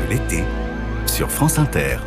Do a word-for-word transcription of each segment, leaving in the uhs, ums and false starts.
l'été sur France Inter.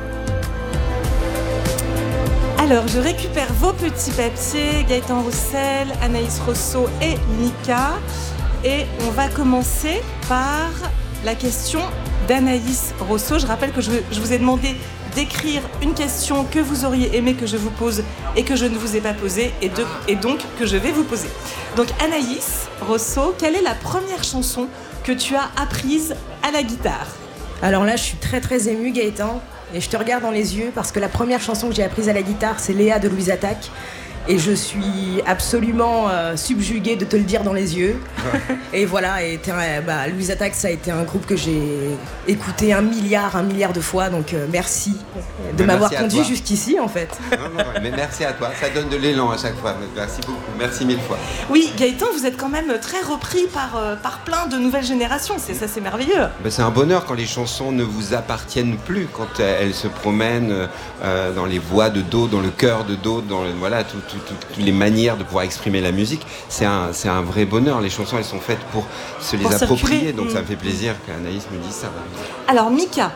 Alors, je récupère vos petits papiers, Gaëtan Roussel, Anaïs Rosso et Mika. Et on va commencer par la question d'Anaïs Rosso. Je rappelle que je, je vous ai demandé d'écrire une question que vous auriez aimé que je vous pose et que je ne vous ai pas posée, et, de, et donc que je vais vous poser. Donc Anaïs Rosso, quelle est la première chanson que tu as apprise à la guitare ? Alors là, je suis très très émue, Gaëtan, et je te regarde dans les yeux parce que la première chanson que j'ai apprise à la guitare, c'est Léa de Louise Attaque. Et je suis absolument euh, subjuguée de te le dire dans les yeux. Et voilà, et bah, Louise Attaque, ça a été un groupe que j'ai écouté un milliard, un milliard de fois. Donc euh, merci de mais m'avoir merci conduit jusqu'ici, en fait. Non, non, mais merci à toi. Ça donne de l'élan à chaque fois. Merci beaucoup. Merci mille fois. Oui, Gaëtan, vous êtes quand même très repris par, euh, par plein de nouvelles générations. C'est ça, c'est merveilleux. Ben, c'est un bonheur quand les chansons ne vous appartiennent plus, quand elles se promènent euh, dans les voix de d'autres, dans le cœur de d'autres, dans le, voilà, tout. Toutes les manières de pouvoir exprimer la musique, c'est un, c'est un vrai bonheur. Les chansons, elles sont faites pour se les pour approprier, circuler. Donc mmh. ça me fait plaisir qu'Anaïs me dise ça. Alors Mika,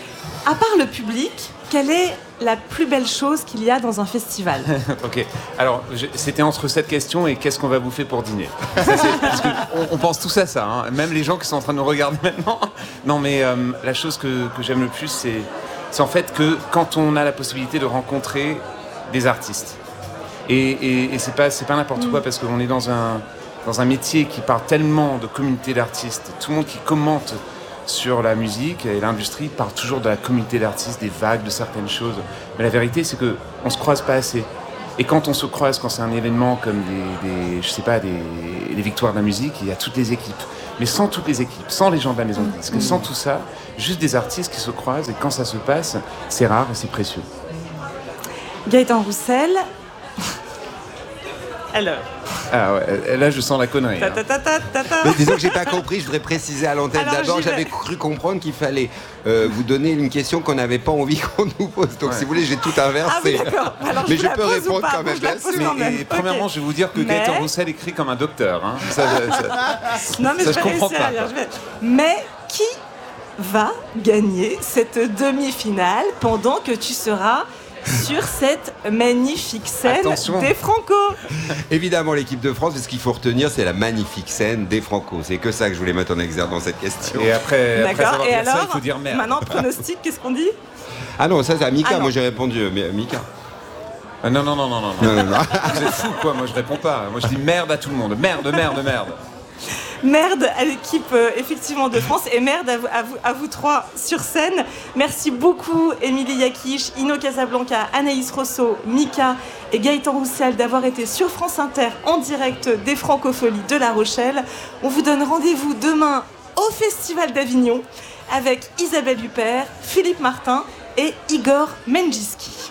à part le public, quelle est la plus belle chose qu'il y a dans un festival ? Ok, alors je, c'était entre cette question et qu'est-ce qu'on va bouffer pour dîner ? Ça, c'est, parce qu'on on pense tous à ça, hein. Même les gens qui sont en train de nous regarder maintenant. Non mais euh, la chose que, que j'aime le plus, c'est, c'est en fait que quand on a la possibilité de rencontrer des artistes, Et, et, et c'est pas, c'est pas n'importe quoi, parce qu'on est dans un, dans un métier qui parle tellement de communauté d'artistes. Tout le monde qui commente sur la musique et l'industrie parle toujours de la communauté d'artistes, des vagues, de certaines choses. Mais la vérité, c'est qu'on ne se croise pas assez. Et quand on se croise, quand c'est un événement comme des, des, je sais pas, des, des victoires de la musique, il y a toutes les équipes. Mais sans toutes les équipes, sans les gens de la maison de disque, sans tout ça, juste des artistes qui se croisent, et quand ça se passe, c'est rare et c'est précieux. Gaëtan Roussel. Alors. Ah ouais, là je sens la connerie. Ta, ta, ta, ta, ta, ta. Mais disons que j'ai pas compris, je voudrais préciser à l'antenne. Alors, d'abord, j'avais cru comprendre qu'il fallait euh, vous donner une question qu'on n'avait pas envie qu'on nous pose. Donc ouais. Si vous voulez, j'ai tout inversé. Ah oui, d'accord. Alors, mais je, je peux répondre quand même. Mais, et, et, premièrement, okay. Je vais vous dire que mais... Gaëtan Roussel écrit comme un docteur. Hein. Ça, ça, non, mais ça, je, je comprends pas. Je vais... Mais qui va gagner cette demi-finale pendant que tu seras sur cette magnifique scène Attention. Des Franco. Évidemment l'équipe de France, mais ce qu'il faut retenir, c'est la magnifique scène des Franco. C'est que ça que je voulais mettre en exergue dans cette question. Et après, après D'accord. Et alors, ça, il faut dire merde. Maintenant, pronostic, qu'est-ce qu'on dit ? Ah non, ça c'est à Mika, ah moi j'ai répondu. Mais, Mika. Ah non, non, non, non, non. non, non, non. Vous êtes fous quoi, moi je réponds pas. Moi je dis merde à tout le monde. Merde, merde, merde. Merde à l'équipe euh, effectivement de France et merde à vous, à, vous, à vous trois sur scène. Merci beaucoup Émilie Yakish, Ino Casablanca, Anaïs Rosso, Mika et Gaëtan Roussel d'avoir été sur France Inter en direct des Francopholies de La Rochelle. On vous donne rendez-vous demain au Festival d'Avignon avec Isabelle Huppert, Philippe Martin et Igor Menjiski.